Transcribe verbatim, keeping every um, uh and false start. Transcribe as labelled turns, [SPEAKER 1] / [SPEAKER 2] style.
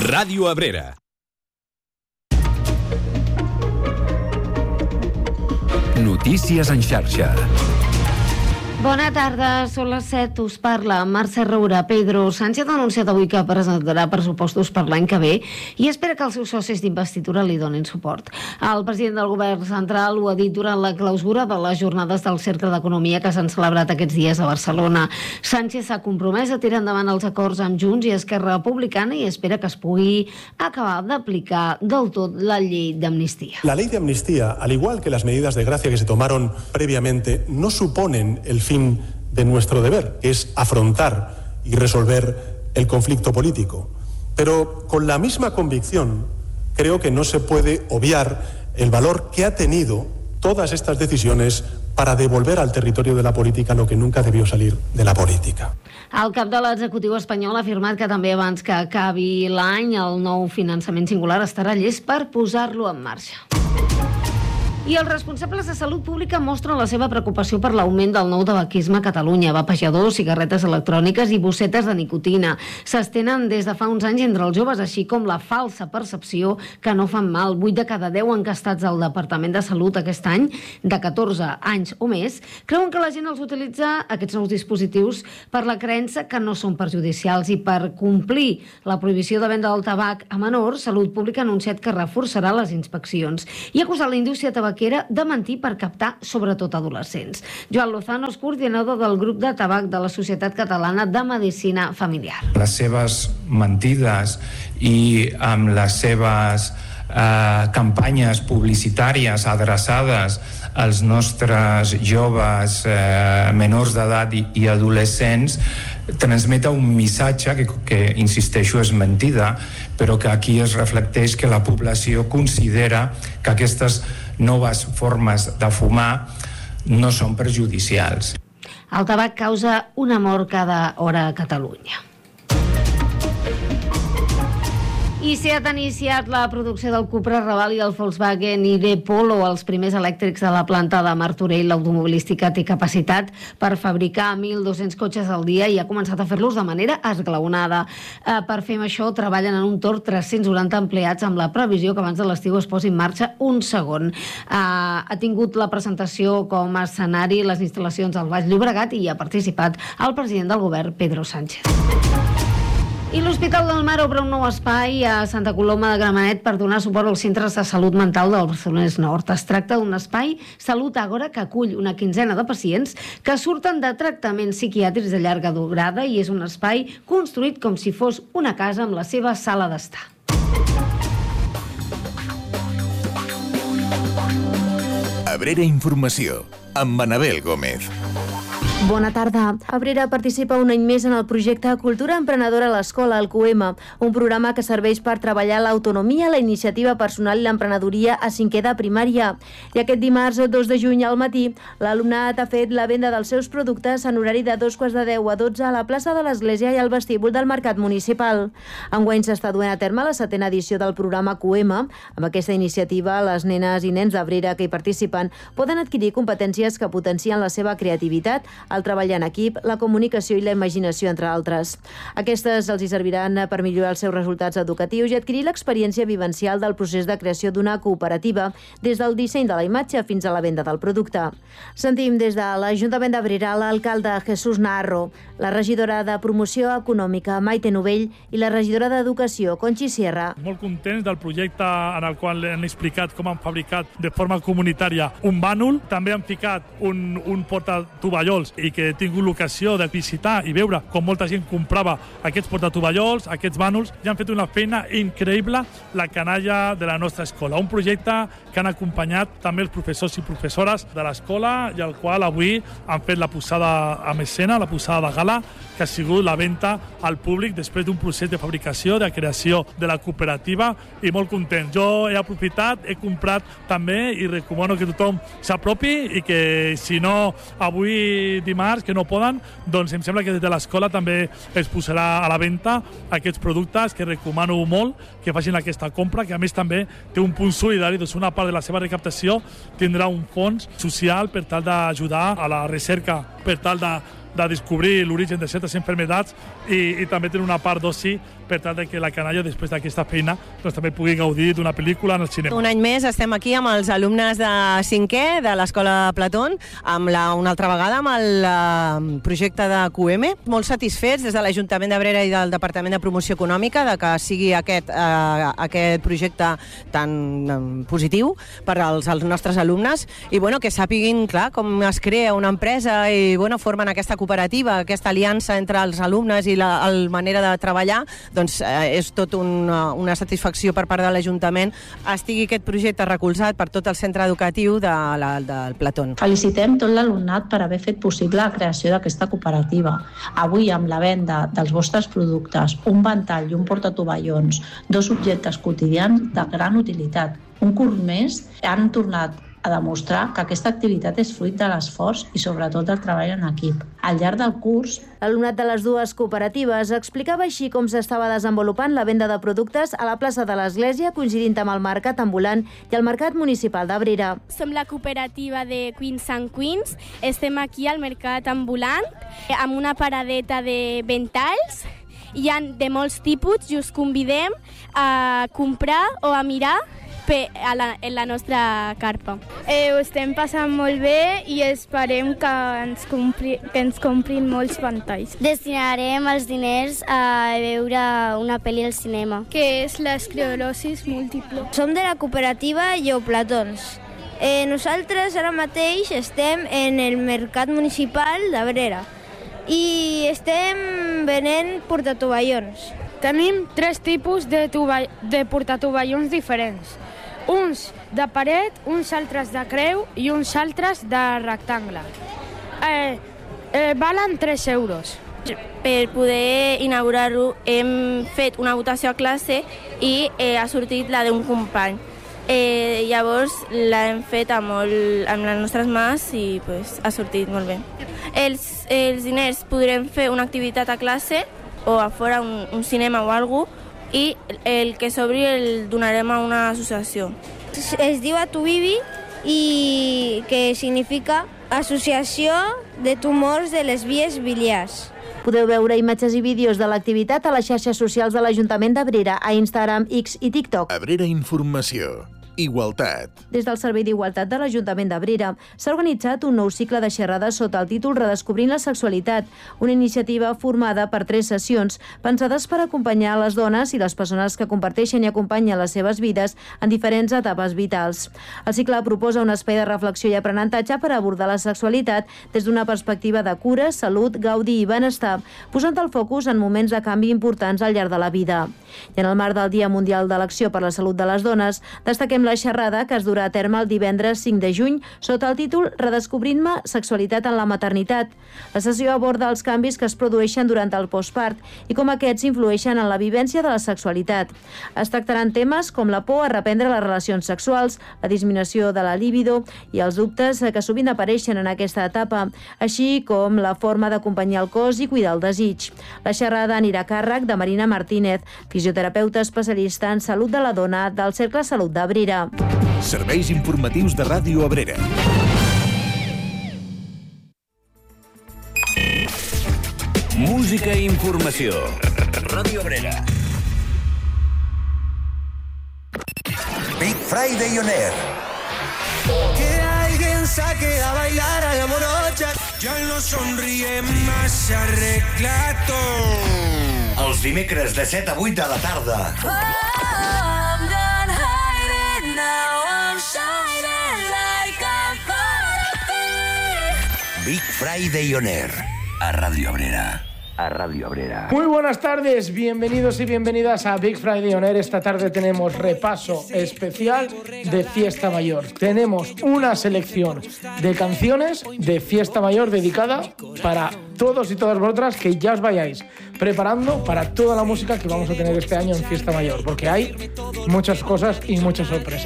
[SPEAKER 1] Ràdio Abrera. Notícies en xarxa.
[SPEAKER 2] Bona tarda, són les set, us parla Mercè Roura. Pedro Sánchez ha anunciat avui que presentarà pressupostos per l'any que ve i espera que els seus socis d'investidura li donin suport. El president del govern central ho ha dit durant la clausura de les jornades del Cercle d'Economia que s'han celebrat aquests dies a Barcelona. Sánchez s'ha compromès a tirar endavant els acords amb Junts i Esquerra Republicana i espera que es pugui acabar d'aplicar del tot la llei d'amnistia.
[SPEAKER 3] La ley de amnistía, al igual que las medidas de gracia que se tomaron previamente, no suponen el fin de nuestro deber, que es afrontar y resolver el conflicto político. Pero con la misma convicción, creo que no se puede obviar el valor que ha tenido todas estas decisiones para devolver al territorio de la política lo que nunca debió salir de la política.
[SPEAKER 2] El cap de l'executiu espanyol ha afirmat que també abans que acabi l'any el nou finançament singular estarà llest per posar-lo en marxa. I els responsables de Salut Pública mostren la seva preocupació per l'augment del nou tabaquisme a Catalunya. Vapejadors, cigarretes electròniques i bossetes de nicotina s'estenen des de fa uns anys entre els joves, així com la falsa percepció que no fan mal. vuit de cada deu encastats al Departament de Salut aquest any, de catorze anys o més, creuen que la gent els utilitza, aquests nous dispositius, per la creença que no són perjudicials i per complir la prohibició de venda del tabac a menors. Salut Pública ha anunciat que reforçarà les inspeccions i ha acusat la indústria tabaquera de mentir per captar sobretot adolescents. Joan Lozano és coordinador del grup de tabac de la Societat Catalana de Medicina Familiar.
[SPEAKER 4] Les seves mentides i amb les seves eh, campanyes publicitàries adreçades als nostres joves eh, menors d'edat i, i adolescents transmeta un missatge que, que, insisteixo, és mentida, però que aquí es reflecteix que la població considera que aquestes noves formes de fumar no són perjudicials.
[SPEAKER 2] El tabac causa una mort cada hora a Catalunya. I SEAT ha iniciat la producció del Cupra Raval i el Volkswagen I D Polo, els primers elèctrics de la planta de Martorell. L'automobilística té capacitat per fabricar mil dos-cents cotxes al dia i ha començat a fer-los de manera esglaonada. Eh, per fer això treballen en un torn tres-cents noranta empleats amb la previsió que abans de l'estiu es posi en marxa un segon. Eh, ha tingut la presentació com a escenari les instal·lacions al Baix Llobregat i hi ha participat el president del govern, Pedro Sánchez. I l'Hospital del Mar obre un nou espai a Santa Coloma de Gramenet per donar suport als centres de salut mental del Barcelonès Nord. Es tracta d'un espai Salut Àgora que acull una quinzena de pacients que surten de tractaments psiquiàtrics de llarga durada i és un espai construït com si fos una casa amb la seva sala d'estar.
[SPEAKER 1] Abrera Informació, amb Manabel Gómez.
[SPEAKER 5] Bona tarda. Abrera participa un any més en el projecte Cultura Emprenedora a l'Escola, el CUEMA, un programa que serveix per treballar l'autonomia, la iniciativa personal i l'emprenedoria a cinquè de primària. I aquest dimarts, dos de juny al matí, l'alumnat ha fet la venda dels seus productes en horari de dos quarts de deu a dotze a la plaça de l'Església i al vestíbul del Mercat Municipal. Enguany s'està duent a terme la setena edició del programa CUEMA. Amb aquesta iniciativa, les nenes i nens d'Abrera que hi participen poden adquirir competències que potencien la seva creativitat, el treball en equip, la comunicació i la imaginació, entre altres. Aquestes els hi serviran per millorar els seus resultats educatius i adquirir l'experiència vivencial del procés de creació d'una cooperativa, des del disseny de la imatge fins a la venda del producte. Sentim des de l'Ajuntament d'Abrera l'alcalde Jesús Narro, la regidora de Promoció Econòmica Maite Novell i la regidora d'Educació Conchi Sierra.
[SPEAKER 6] Molt contents del projecte en el qual han explicat com han fabricat de forma comunitària un bànol. També han ficat un, un portatovallols i que he tingut l'ocasió de visitar i veure com molta gent comprava aquests portatovallols, aquests bànols, i han fet una feina increïble la canalla de la nostra escola. Un projecte que han acompanyat també els professors i professores de l'escola i al qual avui han fet la posada en escena, la posada de gala, que ha sigut la venda al públic després d'un procés de fabricació, de creació de la cooperativa, i molt content. Jo he aprofitat, he comprat també i recomano que tothom s'apropi i que si no avui dimarts, que no poden, doncs em sembla que des de l'escola també es posarà a la venda aquests productes que recomano molt que facin aquesta compra, que a més també té un punt solidari, doncs una part de la seva recaptació tindrà un fons social per tal d'ajudar a la recerca, per tal de de descobrir l'origen de certes enfermedats i, i també tenir una part d'oci per tal de que la canalla, després d'aquesta feina, doncs, també pugui gaudir d'una pel·lícula en el cinema.
[SPEAKER 7] Un any més estem aquí amb els alumnes de cinquè de l'Escola Platón, amb la, una altra vegada amb el uh, projecte de Q M. Molt satisfets des de l'Ajuntament d'Abrera i del Departament de Promoció Econòmica de que sigui aquest, uh, aquest projecte tan um, positiu per als, als nostres alumnes i bueno, que sàpiguin clar, com es crea una empresa i bueno, formen aquesta cooperativa, aquesta aliança entre els alumnes i la, la manera de treballar, doncs eh, és tot una, una satisfacció per part de l'Ajuntament estigui aquest projecte recolzat per tot el centre educatiu de la, del Platón.
[SPEAKER 8] Felicitem tot l'alumnat per haver fet possible la creació d'aquesta cooperativa. Avui, amb la venda dels vostres productes, un ventall i un portatovallons, dos objectes quotidians de gran utilitat, un curs més, han tornat a demostrar que aquesta activitat és fruit de l'esforç i sobretot del treball en equip. Al llarg del curs,
[SPEAKER 5] l'alumnat de les dues cooperatives explicava així com s'estava desenvolupant la venda de productes a la plaça de l'Església, coincidint amb el mercat ambulant i el mercat municipal d'Abrera.
[SPEAKER 9] Som la cooperativa de Queens and Queens. Estem aquí al mercat ambulant amb una paradeta de ventalls. Hi ha de molts tipus i us convidem a comprar o a mirar a la, en la nostra carpa.
[SPEAKER 10] Eh, ho estem passant molt bé i esperem que ens, compri, que ens comprin molts ventalls.
[SPEAKER 9] Destinarem els diners a veure una pel·li al cinema.
[SPEAKER 10] Que és l'esclerosis múltiple.
[SPEAKER 11] Som de la cooperativa Lleoplatons. Eh, nosaltres ara mateix estem en el mercat municipal d'Abrera i estem venent portatovallons.
[SPEAKER 10] Tenim tres tipus de, tova- de portatovallons diferents. Uns de paret, uns altres de creu i uns altres de rectangle. Eh, eh, valen tres euros.
[SPEAKER 9] Per poder inaugurar-ho hem fet una votació a classe i eh, ha sortit la d'un company. Eh, llavors l'hem fet amb, molt, amb les nostres mans i pues, ha sortit molt bé. Els, els diners podrem fer una activitat a classe o a fora un, un cinema o alguna cosa i el que s'obri el donarem a una associació.
[SPEAKER 11] Es diu Atubibi i que significa Associació de Tumors de les Vies Biliars.
[SPEAKER 5] Podeu veure imatges i vídeos de l'activitat a les xarxes socials de l'Ajuntament d'Abrera, a Instagram, X i TikTok.
[SPEAKER 1] Abrera Informació. Igualtat.
[SPEAKER 5] Des del Servei d'Igualtat de l'Ajuntament d'Abrera s'ha organitzat un nou cicle de xerrades sota el títol Redescobrint la sexualitat, una iniciativa formada per tres sessions pensades per acompanyar les dones i les persones que comparteixen i acompanyen les seves vides en diferents etapes vitals. El cicle proposa un espai de reflexió i aprenentatge per abordar la sexualitat des d'una perspectiva de cura, salut, gaudi i benestar, posant el focus en moments de canvi importants al llarg de la vida. I en el marc del Dia Mundial de l'Acció per la Salut de les Dones, destaquem la xerrada que es durà a terme el divendres cinc de juny sota el títol Redescobrint-me sexualitat en la maternitat. La sessió aborda els canvis que es produeixen durant el postpart i com aquests influeixen en la vivència de la sexualitat. Es tractaran temes com la por a reprendre les relacions sexuals, la disminució de la libido i els dubtes que sovint apareixen en aquesta etapa, així com la forma d'acompanyar el cos i cuidar el desig. La xerrada anirà a càrrec de Marina Martínez, fisioterapeuta especialista en salut de la dona del Cercle Salut d'Abrera.
[SPEAKER 1] Serveis informatius de Ràdio Abrera. Música i informació. Ràdio Abrera.
[SPEAKER 12] Big Friday on Air.
[SPEAKER 13] Que alguien saque a bailar a la morocha. Ya no sonríe más, se arregla todo.
[SPEAKER 12] Els dimecres de set a vuit de la tarda.
[SPEAKER 13] Oh, I'm done hiding now, I'm shining like a fire.
[SPEAKER 12] Big Friday on Air. A Radio Abrera. A Radio Abrera.
[SPEAKER 14] Muy buenas tardes, bienvenidos y bienvenidas a Big Friday on Air. Esta tarde tenemos repaso especial de Fiesta Mayor. Tenemos una selección de canciones de Fiesta Mayor dedicada para todos y todas vosotras que ya os vayáis preparando para toda la música que vamos a tener este año en Fiesta Mayor, porque hay muchas cosas y muchas sorpresas.